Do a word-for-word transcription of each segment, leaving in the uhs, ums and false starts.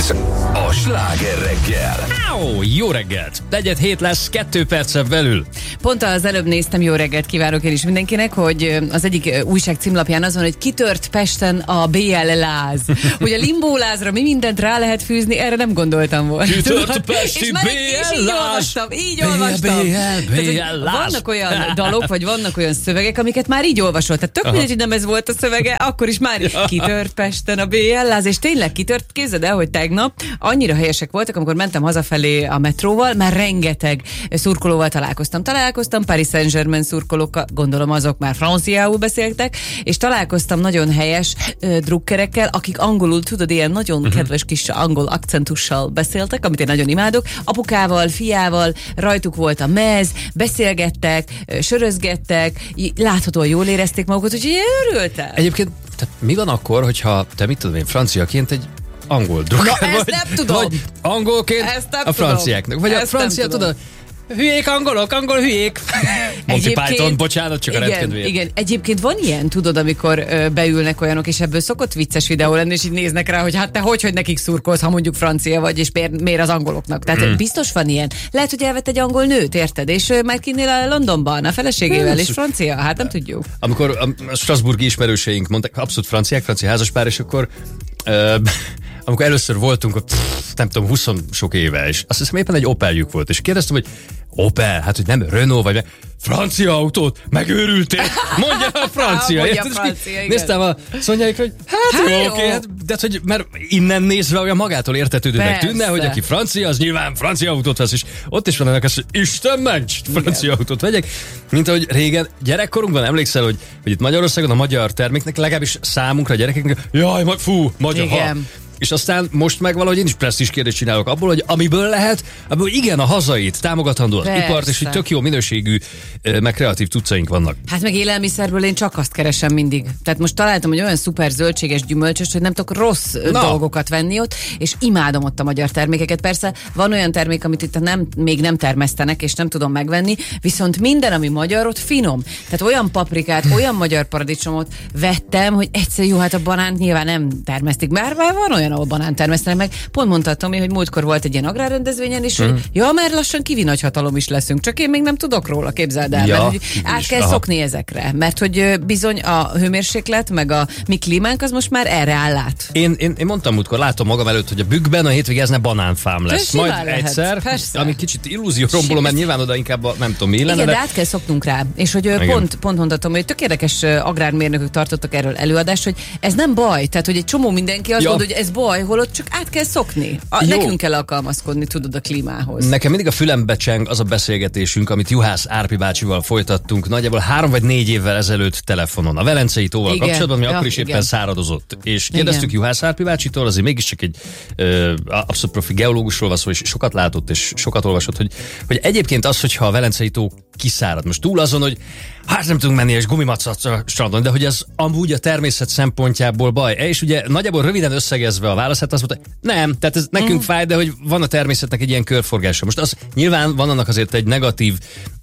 Ez a Sláger reggel. Ó, jó reggelt! Negyed hét lesz, kettő percen belül. Pont az előbb néztem, jó reggelt kívánok én is mindenkinek, hogy az egyik újság címlapján az van, hogy kitört Pesten a bé el láz. Hogy a limbólázra mi mindent rá lehet fűzni, erre nem gondoltam volna. Kitört a pesti bé el láz. Így olvastam, így olvastam. bé el láz. Vannak olyan dalok, vagy vannak olyan szövegek, amiket már így olvasol. Tehát tök mindegy, hogy nem ez volt a szövege, akkor is már kitört Pesten a bé el láz, és tényleg kitört. Képzeld el, hogy tegnap annyira helyesek voltak, amikor mentem hazafelé a metróval, már rengeteg szurkolóval találkoztam. Találkoztam Paris Saint-Germain szurkolókkal, gondolom azok már franciául beszéltek, és találkoztam nagyon helyes uh, drukkerekkel, akik angolul, tudod, ilyen nagyon uh-huh. kedves kis angol akcentussal beszéltek, amit én nagyon imádok. Apukával, fiával, rajtuk volt a mez, beszélgettek, sörözgettek, láthatóan jól érezték magukat, úgyhogy örültem. Egyébként, tehát mi van akkor, hogyha te mit tudom én, franciaként egy angol drukker Na, vagy, ezt nem tudom. vagy angolként a franciáknak. Vagy ezt a francia, tudod, hülyék angolok, angol hülyék. Monty Python, bocsánat, csak igen, a rendkedvéért. Igen, egyébként van ilyen, tudod, amikor ö, beülnek olyanok, és ebből szokott vicces videó lenni, és így néznek rá, hogy hát te hogy, hogy nekik szurkolsz, ha mondjuk francia vagy, és miért, miért az angoloknak. Tehát mm. biztos van ilyen. Lehet, hogy elvett egy angol nőt, érted? És ö, már kinnél a Londonban, a feleségével, és francia, hát nem tudjuk. Amikor a strasbourgi ismerőseink mondták, abszolút franciák, francia házaspár, és akkor ö, amikor először voltunk, pff, nem tudom, húsz sok éve, és azt hiszem éppen egy Opeljük volt, és kérdeztem, hogy Opel, hát hogy nem Renault, vagy francia autót, megőrültél, mondja a francia. Mondja a francia, igen. Néztem a szonyáikra, hogy hát, hát jó, oké, hát, de hogy mert innen nézve olyan magától értetődőnek tűnne, hogy aki francia, az nyilván francia autót vesz, és ott is van ennek az, hogy Isten ments, francia igen. autót vegyek. Mint ahogy régen gyerekkorunkban emlékszel, hogy, hogy itt Magyarországon a magyar terméknek legalábbis számunkra, gyerekeknek, jaj, fú, magyar, ha. És aztán most meg valahogy én is presztízs kérdést csinálok abból, hogy amiből lehet, abból igen, a hazait, támogatandó az persze. ipart, és hogy tök jó minőségű, meg kreatív cuccaink vannak. Hát meg élelmiszerből én csak azt keresem mindig. Tehát most találtam, hogy olyan szuper zöldséges, gyümölcsös, hogy nem tudok rossz Na. dolgokat venni ott, és imádom ott a magyar termékeket. Persze van olyan termék, amit itt nem, még nem termesztenek, és nem tudom megvenni, viszont minden, ami magyar, ott finom. Tehát olyan paprikát, olyan magyar paradicsomot vettem, hogy egyszer jó, hát a banánt nyilván nem termesztik. Már, már van olyan, ahol banánt termesztenek meg. Pont mondta Tomi, hogy múltkor volt egy ilyen agrárrendezvényen, és mm. hogy ja, mert lassan kivi nagyhatalom is leszünk, csak én még nem tudok róla, képzeld el. Ja, mert, át kell aha. szokni ezekre, mert hogy bizony a hőmérséklet, meg a mi klímánk az most már erre áll át. Én, én, én mondtam múltkor, látom magam előtt, hogy a bükkben a hétvégén ez ne banánfám lesz. Tős, majd egyszer, persze. ami kicsit illúzió romboló, mert nyilván oda inkább a, nem tudom mi lenne. Igen, de, de át kell szoknunk rá. És hogy pont, pont mondhatom, hogy tök érdekes agrármérnökök tartottak erről előadást, hogy ez nem baj. Tehát, hogy egy csomó mindenki azt ja. mondja, hogy ez baj, holott csak át kell szokni. A, nekünk kell alkalmazkodni, tudod, a klímához. Nekem mindig a fülembe cseng az a beszélgetésünk, amit Juhász Árpi bácsival folytattunk nagyjából három vagy négy évvel ezelőtt telefonon. A Velencei tóval igen. kapcsolatban, ami ja, akkor is éppen igen. száradozott. És kérdeztük igen. Juhász Árpi bácsitól, azért mégiscsak egy ö, abszolút profi geológusról van szó, és sokat látott, és sokat olvasott, hogy, hogy egyébként az, hogyha a Velencei tó kiszárad. Most túl azon, hogy hát nem tudunk menni és gumimacat strandon, de hogy ez amúgy a természet szempontjából baj. És ugye nagyjából röviden összegezve a válaszát, azt mondta, nem, tehát ez nekünk mm. fáj, de hogy van a természetnek egy ilyen körforgása. Most az nyilván van annak azért egy negatív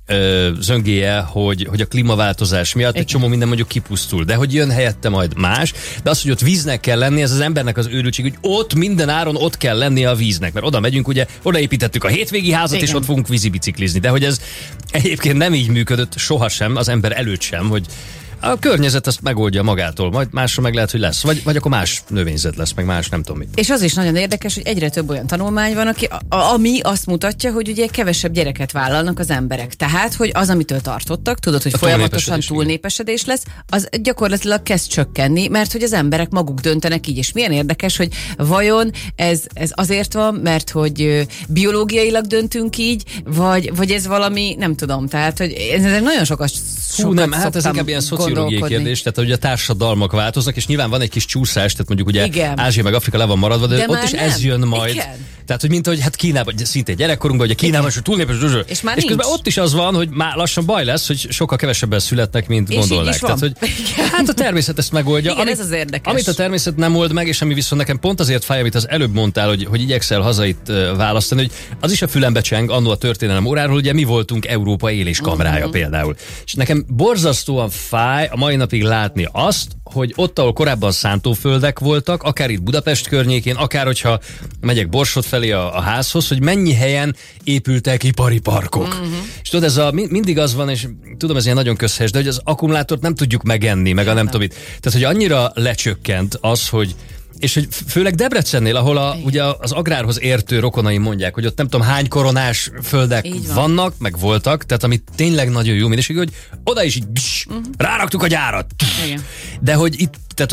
ö, zöngéje, hogy, hogy a klímaváltozás miatt egy csomó minden mondjuk kipusztul, de hogy jön helyette majd más, de az, hogy ott víznek kell lenni, ez az embernek az őrültség, hogy ott minden áron ott kell lennie a víznek, mert oda megyünk, ugye, odaépítettük a hétvégi házat, igen. és ott fogunk vízibiciklizni, de hogy ez egyébként nem így működött sohasem, az ember előtt sem, hogy a környezet azt megoldja magától, majd másra meg lehet, hogy lesz. Vagy, vagy akkor más növényzet lesz, meg más nem tudom mi. És az is nagyon érdekes, hogy egyre több olyan tanulmány van, aki, a, ami azt mutatja, hogy ugye kevesebb gyereket vállalnak az emberek. Tehát, hogy az, amitől tartottak, tudod, hogy a folyamatosan túlnépesedés lesz, az gyakorlatilag kezd csökkenni, mert hogy az emberek maguk döntenek így. És milyen érdekes, hogy vajon ez, ez azért van, mert hogy biológiailag döntünk így, vagy, vagy ez valami, nem tudom, tehát, hogy ez nagyon sokat Hú, nem, hát ez inkább ilyen szociológiai kérdés, tehát hogy a társadalmak változnak, és nyilván van egy kis csúszás, tehát mondjuk ugye igen. Ázsia meg Afrika le van maradva, de, de ott is nem. ez jön majd. Igen. Tehát, hogy mint hogy hát Kínában, szintén gyerekkorunkban, hogy a Kínában is túlnépes, és, és közben ott is az van, hogy már lassan baj lesz, hogy sokkal kevesebben születnek, mint és gondolnák. Tehát, hogy hát a természet ezt megoldja. Igen, amit, ez az érdekes. Amit a természet nem old meg, és ami viszont nekem pont azért fáj, amit az előbb mondtál, hogy, hogy igyekszel hazait uh, választani, hogy az is a fülembe cseng annó a történelem óráról, ugye mi voltunk Európa éléskamrája uh-huh. például. És nekem borzasztóan fáj a mai napig látni azt, hogy ott, ahol korábban szántóföldek voltak, akár itt Budapest környékén, akár hogyha megyek Borsod felé a, a házhoz, hogy mennyi helyen épültek ipari parkok. Uh-huh. És tudod, ez a, mindig az van, és tudom, ez ilyen nagyon közhelyes, de hogy az akkumulátort nem tudjuk megenni, meg a nem tudom itt. Tehát, hogy annyira lecsökkent az, hogy és hogy főleg Debrecennél, ahol a, ugye az agrárhoz értő rokonaim mondják, hogy ott nem tudom hány koronás földek van. vannak, meg voltak, tehát ami tényleg nagyon jó minőségű, hogy oda is így bsz, uh-huh. ráraktuk a gyárat. Igen. De hogy itt